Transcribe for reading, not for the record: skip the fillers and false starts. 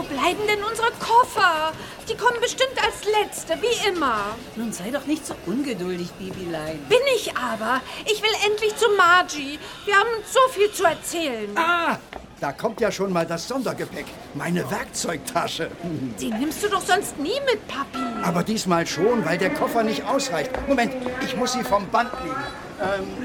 bleiben denn unsere Koffer? Die kommen bestimmt als Letzte, wie immer. Nun sei doch nicht so ungeduldig, Babylein. Bin ich aber. Ich will endlich zu Margie. Wir haben so viel zu erzählen. Ah, da kommt ja schon mal das Sondergepäck. Meine Werkzeugtasche. Die nimmst du doch sonst nie mit, Papi. Aber diesmal schon, weil der Koffer nicht ausreicht. Moment, ich muss sie vom Band nehmen.